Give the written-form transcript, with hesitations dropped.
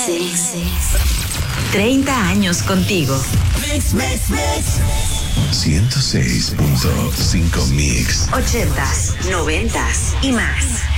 30 años contigo. 106.5 Mix. 80s, 90s y más.